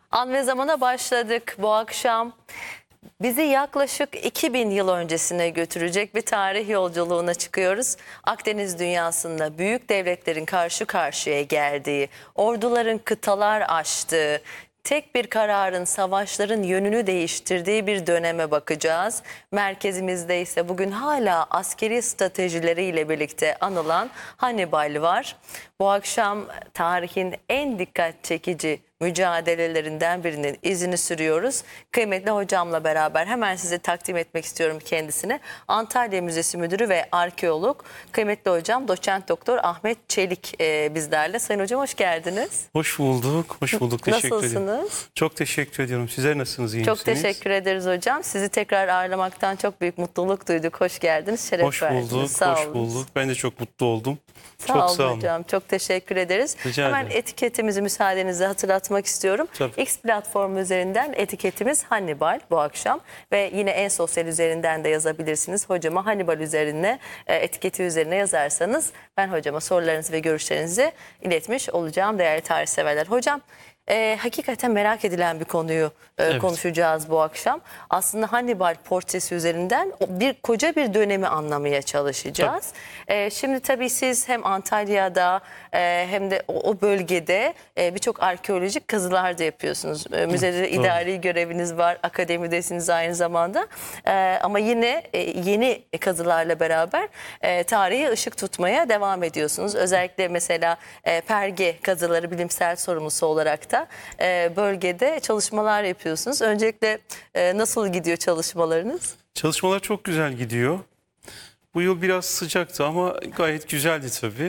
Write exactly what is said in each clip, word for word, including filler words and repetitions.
An ve zamana başladık bu akşam. Bizi yaklaşık iki bin yıl öncesine götürecek bir tarih yolculuğuna çıkıyoruz. Akdeniz dünyasında büyük devletlerin karşı karşıya geldiği, orduların kıtalar aştığı, tek bir kararın savaşların yönünü değiştirdiği bir döneme bakacağız. Merkezimizde ise bugün hala askeri stratejileriyle birlikte anılan Hannibal var. Bu akşam tarihin en dikkat çekici mücadelelerinden birinin izini sürüyoruz. Kıymetli hocamla beraber hemen size takdim etmek istiyorum kendisini. Antalya Müzesi Müdürü ve arkeolog kıymetli hocam Doçent Doktor Ahmet Çelik e, bizlerle. Sayın hocam hoş geldiniz. Hoş bulduk. Hoş bulduk. Teşekkür Nasılsınız? ederim. Çok teşekkür ediyorum. Sizler nasılsınız? İyi Çok misiniz? teşekkür ederiz hocam. Sizi tekrar ağırlamaktan çok büyük mutluluk duyduk. Hoş geldiniz. Şeref Hoş verdiniz. bulduk. Sağ hoş olun. bulduk. Ben de çok mutlu oldum. Sağ çok olun sağ olun hocam. Çok teşekkür ederiz. Rica Hemen ederim. etiketimizi müsaadenizle hatırlatmak istiyorum. Tabii. X platformu üzerinden etiketimiz Hannibal bu akşam ve yine en sosyal üzerinden de yazabilirsiniz. Hocama Hannibal üzerine e, etiketi üzerine yazarsanız ben hocama sorularınızı ve görüşlerinizi iletmiş olacağım değerli tarihseverler. Hocam e, hakikaten merak edilen bir konuyu e, Evet. konuşacağız bu akşam. Aslında Hannibal portresi üzerinden bir koca bir dönemi anlamaya çalışacağız. E, şimdi tabii siz hem Antalya'da e, hem de o, o bölgede e, birçok arkeolojik kazılar da yapıyorsunuz. E, müzede doğru. idari göreviniz var, akademidesiniz aynı zamanda. E, ama yine e, yeni kazılarla beraber e, tarihe ışık tutmaya devam ediyorsunuz. Özellikle mesela e, Perge kazıları bilimsel sorumlusu olarak da e, bölgede çalışmalar yapıyorsunuz. Öncelikle e, nasıl gidiyor çalışmalarınız? Çalışmalar çok güzel gidiyor. Bu yıl biraz sıcaktı ama gayet güzeldi tabii.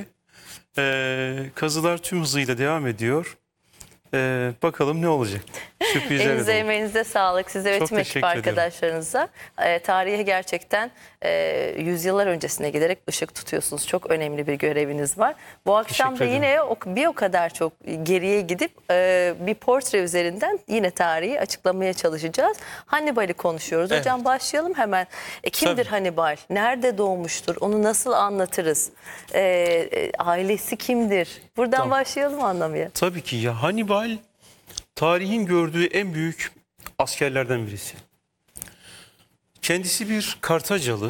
Ee, kazılar tüm hızıyla devam ediyor. Ee, bakalım ne olacak? Sürprizler Elinize de olur. emeğinize sağlık. Size ve Çok tüm ekip teşekkür ederim. arkadaşlarınıza. E, tarihe gerçekten e, yüzyıllar öncesine giderek ışık tutuyorsunuz. Çok önemli bir göreviniz var. Bu akşam da Teşekkür yine o, bir o kadar çok geriye gidip e, bir portre üzerinden yine tarihi açıklamaya çalışacağız. Hannibal'i konuşuyoruz. Evet. Hocam başlayalım hemen. E, kimdir Tabii. Hannibal? Nerede doğmuştur? Onu nasıl anlatırız? E, e, ailesi kimdir? Buradan Tamam. başlayalım anlamaya. Tabii ki ya Hannibal tarihin gördüğü en büyük askerlerden birisi. Kendisi bir Kartacalı.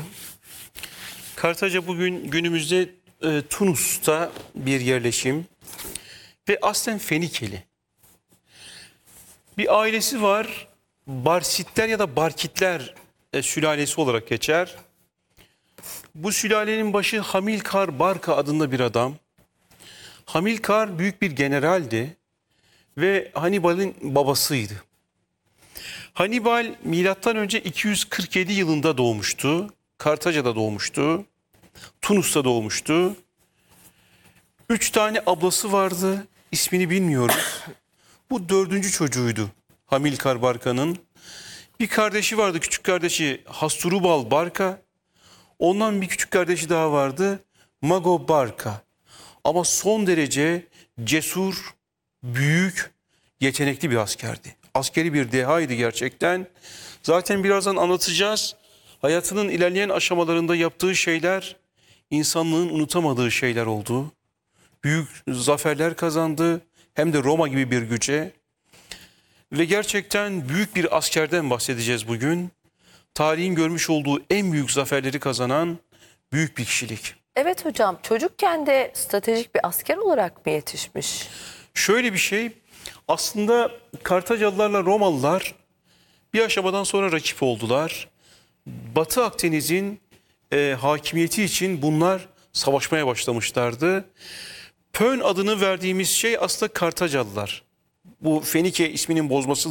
Kartaca bugün günümüzde e, Tunus'ta bir yerleşim ve aslen Fenikeli. Bir ailesi var. Barsitler ya da Barkitler e, sülalesi olarak geçer. Bu sülalenin başı Hamilkar Barka adında bir adam. Hamilkar büyük bir generaldi ve Hannibal'in babasıydı. Hannibal milattan önce iki yüz kırk yedi yılında doğmuştu. Kartaca'da doğmuştu. Tunus'ta doğmuştu. Üç tane ablası vardı. İsmini bilmiyoruz. Bu dördüncü çocuğuydu Hamilkar Barka'nın. Bir kardeşi vardı, küçük kardeşi Hasdrubal Barka. Ondan bir küçük kardeşi daha vardı, Mago Barka. Ama son derece cesur, büyük, yetenekli bir askerdi. Askeri bir dehaydı gerçekten. Zaten birazdan anlatacağız. Hayatının ilerleyen aşamalarında yaptığı şeyler, insanlığın unutamadığı şeyler oldu. Büyük zaferler kazandı, hem de Roma gibi bir güce. Ve gerçekten büyük bir askerden bahsedeceğiz bugün. Tarihin görmüş olduğu en büyük zaferleri kazanan büyük bir kişilik. Evet hocam, çocukken de stratejik bir asker olarak mı yetişmiş? Şöyle bir şey, aslında Kartacalılarla Romalılar bir aşamadan sonra rakip oldular. Batı Akdeniz'in e, hakimiyeti için bunlar savaşmaya başlamışlardı. Pön adını verdiğimiz şey aslında Kartacalılar. Bu Fenike isminin bozması